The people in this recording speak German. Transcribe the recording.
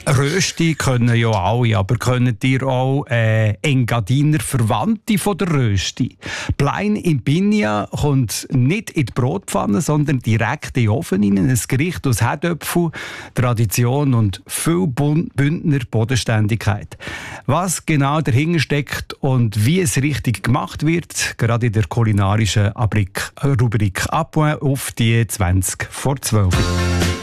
Rösti können ja alle, aber können ihr auch Engadiner Verwandte von der Rösti? Plein in Pinja kommt nicht in die Brotpfanne, sondern direkt in den Ofen rein. Ein Gericht aus Herdöpfel, Tradition und viel Bündner Bodenständigkeit. Was genau dahinter steckt und wie es richtig gemacht wird, gerade in der kulinarischen Rubrik «Appoint» auf die 20 vor 12.